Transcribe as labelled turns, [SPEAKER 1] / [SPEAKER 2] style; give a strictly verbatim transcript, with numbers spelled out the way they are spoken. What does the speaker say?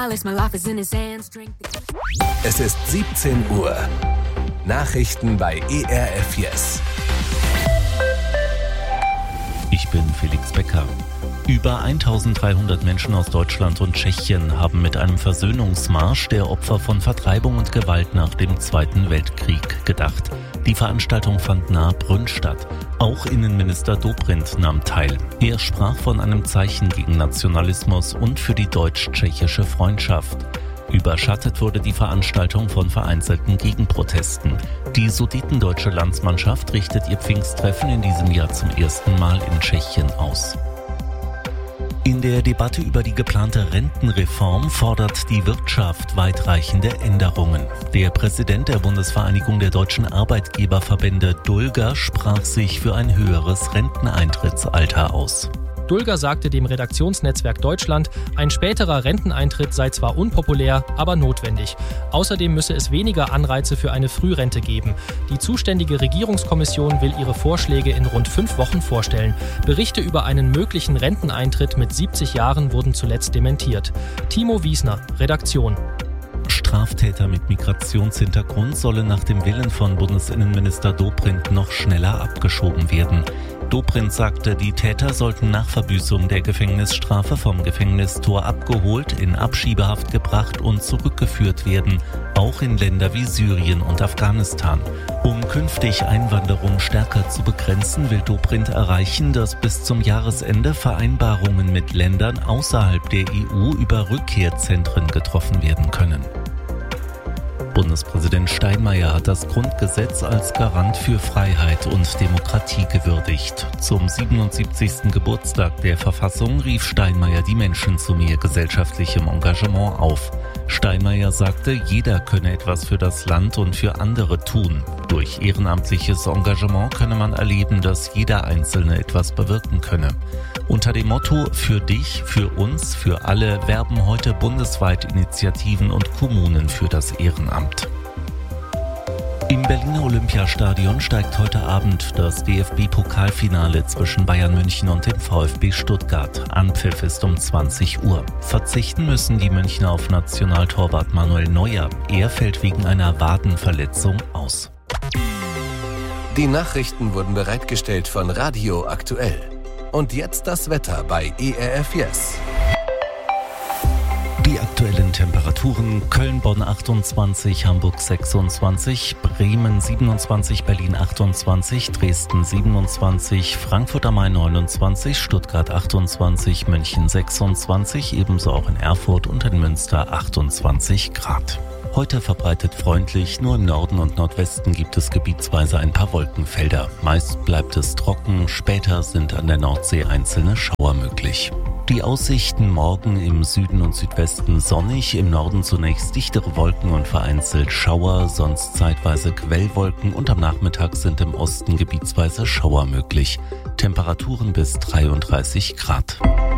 [SPEAKER 1] Es ist siebzehn Uhr. Nachrichten bei E R F Yes.
[SPEAKER 2] Ich bin Felix Becker. Über eintausenddreihundert Menschen aus Deutschland und Tschechien haben mit einem Versöhnungsmarsch der Opfer von Vertreibung und Gewalt nach dem Zweiten Weltkrieg gedacht. Die Veranstaltung fand nahe Brünn statt. Auch Innenminister Dobrindt nahm teil. Er sprach von einem Zeichen gegen Nationalismus und für die deutsch-tschechische Freundschaft. Überschattet wurde die Veranstaltung von vereinzelten Gegenprotesten. Die sudetendeutsche Landsmannschaft richtet ihr Pfingsttreffen in diesem Jahr zum ersten Mal in Tschechien aus. In der Debatte über die geplante Rentenreform fordert die Wirtschaft weitreichende Änderungen. Der Präsident der Bundesvereinigung der deutschen Arbeitgeberverbände, Dulger, sprach sich für ein höheres Renteneintrittsalter aus.
[SPEAKER 3] Dulger sagte dem Redaktionsnetzwerk Deutschland, ein späterer Renteneintritt sei zwar unpopulär, aber notwendig. Außerdem müsse es weniger Anreize für eine Frührente geben. Die zuständige Regierungskommission will ihre Vorschläge in rund fünf Wochen vorstellen. Berichte über einen möglichen Renteneintritt mit siebzig Jahren wurden zuletzt dementiert. Timo Wiesner, Redaktion.
[SPEAKER 2] Straftäter mit Migrationshintergrund sollen nach dem Willen von Bundesinnenminister Dobrindt noch schneller abgeschoben werden. Dobrindt sagte, die Täter sollten nach Verbüßung der Gefängnisstrafe vom Gefängnistor abgeholt, in Abschiebehaft gebracht und zurückgeführt werden, auch in Länder wie Syrien und Afghanistan. Um künftig Einwanderung stärker zu begrenzen, will Dobrindt erreichen, dass bis zum Jahresende Vereinbarungen mit Ländern außerhalb der E U über Rückkehrzentren getroffen werden können. Bundespräsident Steinmeier hat das Grundgesetz als Garant für Freiheit und Demokratie gewürdigt. Zum siebenundsiebzigsten Geburtstag der Verfassung rief Steinmeier die Menschen zu mehr gesellschaftlichem Engagement auf. Steinmeier sagte, jeder könne etwas für das Land und für andere tun. Durch ehrenamtliches Engagement könne man erleben, dass jeder Einzelne etwas bewirken könne. Unter dem Motto „Für dich, für uns, für alle“ werben heute bundesweit Initiativen und Kommunen für das Ehrenamt. Im Berliner Olympiastadion steigt heute Abend das D F B-Pokalfinale zwischen Bayern München und dem VfB Stuttgart. Anpfiff ist um zwanzig Uhr. Verzichten müssen die Münchner auf Nationaltorwart Manuel Neuer. Er fällt wegen einer Wadenverletzung aus.
[SPEAKER 1] Die Nachrichten wurden bereitgestellt von Radio Aktuell. Und jetzt das Wetter bei E R F Yes.
[SPEAKER 2] Die aktuellen Temperaturen: Köln, Bonn achtundzwanzig, Hamburg sechsundzwanzig, Bremen siebenundzwanzig, Berlin achtundzwanzig, Dresden siebenundzwanzig, Frankfurt am Main neunundzwanzig, Stuttgart achtundzwanzig, München sechsundzwanzig, ebenso auch in Erfurt und in Münster achtundzwanzig Grad. Heute verbreitet freundlich, nur im Norden und Nordwesten gibt es gebietsweise ein paar Wolkenfelder. Meist bleibt es trocken, später sind an der Nordsee einzelne Schauer möglich. Die Aussichten: morgen im Süden und Südwesten sonnig, im Norden zunächst dichtere Wolken und vereinzelt Schauer, sonst zeitweise Quellwolken und am Nachmittag sind im Osten gebietsweise Schauer möglich. Temperaturen bis dreiunddreißig Grad.